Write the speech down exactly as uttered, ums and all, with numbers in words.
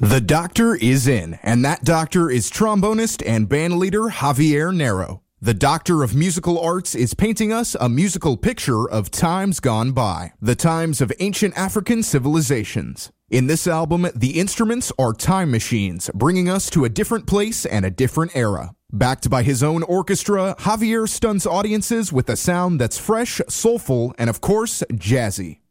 The doctor is in, and that doctor is trombonist and bandleader Javier Narro. The Doctor of Musical Arts is painting us a musical picture of times gone by, the times of ancient African civilizations. In this album, the instruments are time machines, bringing us to a different place and a different era. Backed by his own orchestra, Javier stuns audiences with a sound that's fresh, soulful, and of course, jazzy.